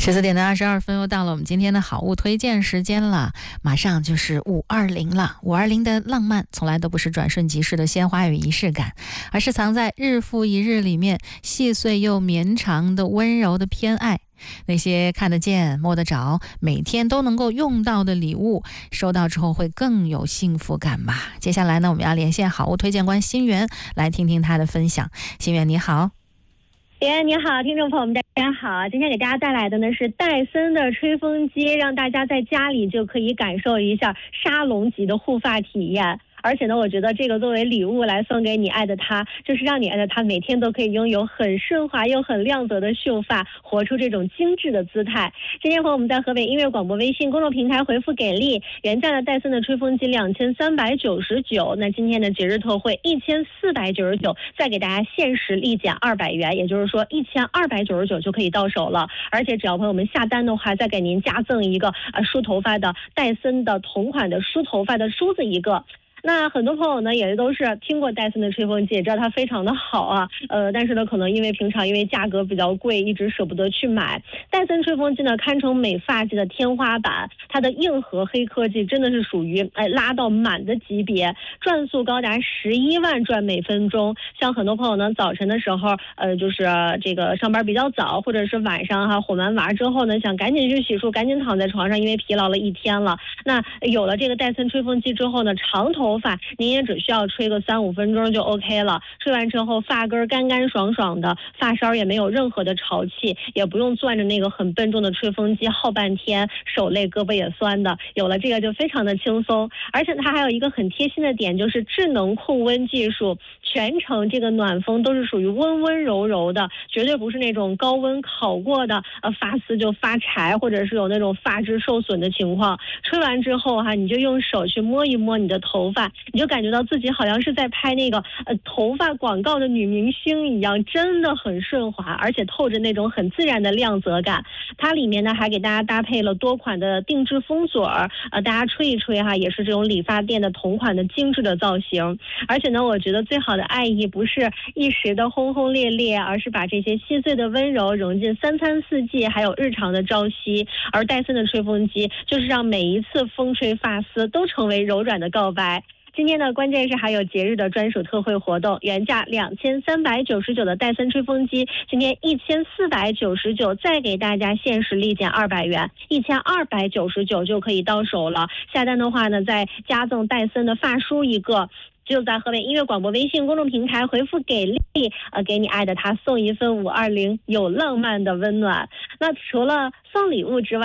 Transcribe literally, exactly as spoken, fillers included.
十四点的二十二分，又到了我们今天的好物推荐时间了。马上就是五二零了，五二零的浪漫从来都不是转瞬即逝的鲜花与仪式感，而是藏在日复一日里面细碎又绵长的温柔的偏爱。那些看得见摸得着每天都能够用到的礼物，收到之后会更有幸福感吧。接下来呢，我们要连线好物推荐官新源，来听听他的分享。新源你好。 哎，你好，听众朋友们，大家好。今天给大家带来的呢是戴森的吹风机，让大家在家里就可以感受一下沙龙级的护发体验。而且呢，我觉得这个作为礼物来送给你爱的他，就是让你爱的他每天都可以拥有很顺滑又很亮泽的秀发，活出这种精致的姿态。今天和我们在河北音乐广播微信公众平台回复给力，原价的戴森的吹风机两千三百九十九，那今天的节日特惠一千四百九十九，再给大家限时立减二百元，也就是说一千二百九十九就可以到手了。而且只要朋友们下单的话，再给您加赠一个呃梳头发的戴森的同款的梳头发的梳子一个。那很多朋友呢也都是听过戴森的吹风机，也知道它非常的好啊，呃，但是呢可能因为平常因为价格比较贵，一直舍不得去买。戴森吹风机呢堪称美发界的天花板，它的硬核黑科技真的是属于哎拉到满的级别，转速高达十一万转每分钟。像很多朋友呢早晨的时候，呃，就是这个上班比较早，或者是晚上哈哄完娃之后呢，想赶紧去洗漱，赶紧躺在床上，因为疲劳了一天了。那有了这个戴森吹风机之后呢，长头头发您也只需要吹个三五分钟就 OK 了，吹完之后发根干干爽爽的，发梢也没有任何的潮气，也不用攥着那个很笨重的吹风机耗半天，手累胳膊也酸的。有了这个就非常的轻松，而且它还有一个很贴心的点，就是智能控温技术，全程这个暖风都是属于温温柔柔的，绝对不是那种高温烤过的呃发丝就发柴，或者是有那种发质受损的情况。吹完之后哈、啊，你就用手去摸一摸你的头发，你就感觉到自己好像是在拍那个呃头发广告的女明星一样，真的很顺滑，而且透着那种很自然的亮泽感。它里面呢还给大家搭配了多款的定制风嘴儿，呃，大家吹一吹哈，也是这种理发店的同款的精致的造型。而且呢，我觉得最好的爱意不是一时的轰轰烈烈，而是把这些细碎的温柔融进三餐四季，还有日常的朝夕。而戴森的吹风机就是让每一次风吹发丝都成为柔软的告白。今天呢，关键是还有节日的专属特惠活动，原价两千三百九十九的戴森吹风机，今天一千四百九十九，再给大家限时立减二百元，一千二百九十九就可以到手了。下单的话呢，再加赠戴森的发梳一个。就在河北音乐广播微信公众平台回复给力，呃，给你爱的他送一份五二零有浪漫的温暖。那除了送礼物之外，